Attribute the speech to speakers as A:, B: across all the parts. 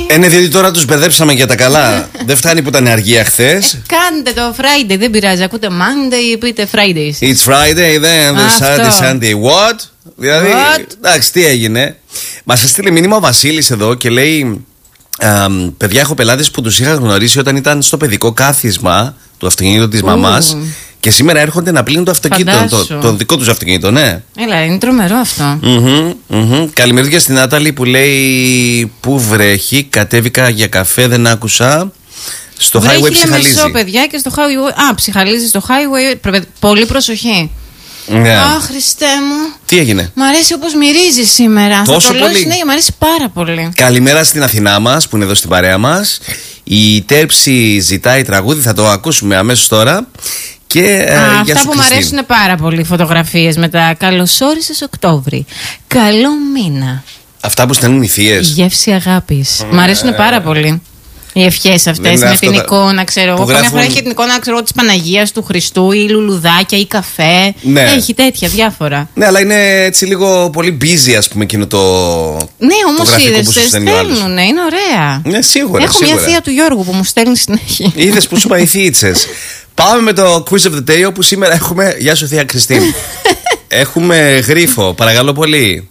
A: Είναι διότι τώρα τους μπερδέψαμε για τα καλά. Δεν φτάνει που ήταν αργία χθες.
B: Κάντε το Friday, δεν πειράζει. Ακούτε Monday, πείτε Fridays.
A: It's Friday, then Saturday. What? Δηλαδή, εντάξει, τι έγινε. Μας έστειλε μήνυμα ο Βασίλης εδώ και λέει: παιδιά, έχω πελάτες που τους είχα γνωρίσει όταν ήταν στο παιδικό κάθισμα του αυτοκινήτου της μαμάς. Και σήμερα έρχονται να πλύνουν το αυτοκίνητο, το δικό τους αυτοκίνητο, ναι.
B: Έλα, είναι τρομερό αυτό.
A: Καλημέρα στην Νάταλη που λέει: πού βρέχει, κατέβηκα για καφέ, δεν άκουσα. Στο highway ψυχαλίζει.
B: Βρέχει παιδιά, και στο highway. Ψυχαλίζει στο highway. Πολύ προσοχή. Αχ, Χριστέ μου.
A: Τι έγινε?
B: Μ' αρέσει όπως μυρίζει σήμερα.
A: Τόσο
B: θα το
A: πολύ.
B: Ναι, μ' αρέσει πάρα πολύ.
A: Καλημέρα στην Αθηνά μας που είναι εδώ στην παρέα μας. Η Τέρψη ζητάει τραγούδι, θα το ακούσουμε αμέσως τώρα. Και,
B: αυτά που μου αρέσουν πάρα πολύ, οι φωτογραφίες με τα καλώς όρισες Οκτώβρη. Καλό μήνα.
A: Αυτά που στέλνουν οι θείες.
B: Η γεύση αγάπης. Μ' αρέσουν πάρα πολύ. Οι ευχές αυτές με την εικόνα, ξέρω εγώ. Καμιά φορά έχει την εικόνα, ξέρω, της Παναγίας, του Χριστού, ή λουλουδάκια ή καφέ. Ναι. Έχει τέτοια διάφορα.
A: Ναι, αλλά είναι έτσι λίγο πολύ busy, ας πούμε, εκείνο το.
B: Ναι, όμως είδες, στέλνουν, είναι ωραία.
A: Ναι, σίγουρα.
B: Έχω μια θεία του Γιώργου που μου στέλνει συνέχεια.
A: Είδες που σου είπα οι θείτσες. Πάμε με το quiz of the day, όπου σήμερα έχουμε. Γεια σου, θεία Κριστίν. Έχουμε γρίφο, παρακαλώ πολύ.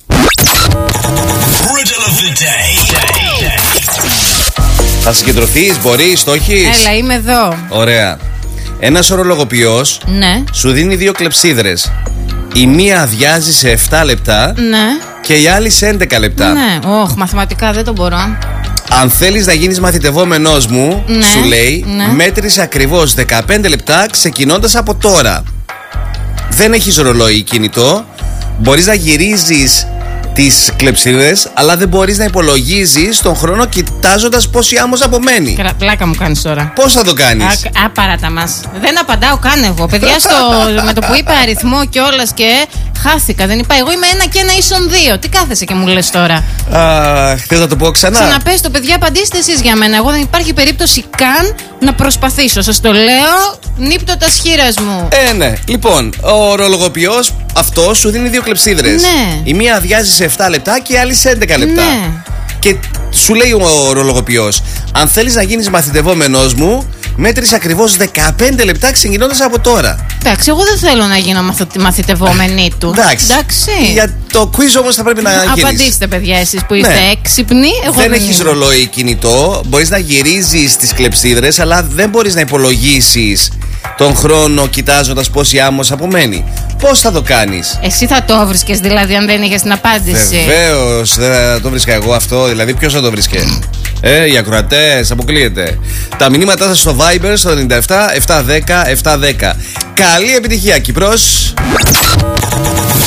A: Θα συγκεντρωθείς, μπορείς, το έχεις?
B: Έλα, είμαι εδώ.
A: Ωραία. Ένας ορολογοποιός σου δίνει 2 κλεψίδρες. Η μία αδειάζει σε 7 λεπτά και η άλλη σε 11 λεπτά.
B: Ναι, μαθηματικά δεν το μπορώ.
A: Αν θέλεις να γίνεις μαθητευόμενος μου, σου λέει, μέτρησε ακριβώς 15 λεπτά ξεκινώντας από τώρα. Δεν έχεις ρολόι κινητό, μπορείς να γυρίζεις τις κλεψίδες, αλλά δεν μπορείς να υπολογίζεις τον χρόνο κοιτάζοντας πόση άμμος απομένει.
B: Πλάκα μου κάνεις τώρα.
A: Πώς θα το κάνεις?
B: Απαράτα μας. Δεν απαντάω καν εγώ. Παιδιά, με το που είπε αριθμό κιόλας και χάθηκα. Δεν είπα. Εγώ είμαι 1 και 1 ίσον 2. Τι κάθεσαι και μου λες τώρα?
A: Θες να το πω ξανά?
B: Ξαναπες το, παιδιά, απαντήστε εσείς για μένα. Εγώ δεν υπάρχει περίπτωση καν να προσπαθήσω. Σας το λέω νύπτωτα σχήρας μου.
A: Ναι. Λοιπόν, ο ορολογοποιός αυτό σου δίνει 2 κλεψίδρες.
B: Ναι.
A: Η μία αδειάζει σε 7 λεπτά και η άλλη σε 11 λεπτά.
B: Ναι.
A: Και σου λέει ο ορολογοποιός, αν θέλεις να γίνεις μαθητευόμενος μου, μέτρησε ακριβώς 15 λεπτά ξεκινώντας από τώρα.
B: Εντάξει, εγώ δεν θέλω να γίνω μαθητευόμενη του.
A: Εντάξει. Για το quiz όμως θα πρέπει να γίνεις.
B: Απαντήστε, παιδιά, εσείς που είστε έξυπνοι. Εγώ
A: δεν έχεις ρολόι κινητό, μπορείς να γυρίζεις τις κλεψίδρες, αλλά δεν μπορείς να υπολογίσεις τον χρόνο κοιτάζοντας πόση άμμος απομένει. Πώς θα το κάνεις?
B: Εσύ θα το βρίσκες δηλαδή, αν δεν είχες την απάντηση?
A: Βεβαίως, δεν θα το βρίσκα εγώ αυτό. Δηλαδή, ποιος θα το βρίσκε? Οι ακροατές, αποκλείεται. Τα μηνύματά σας στο Viber στο 97 710 710. Καλή επιτυχία, Κύπρος.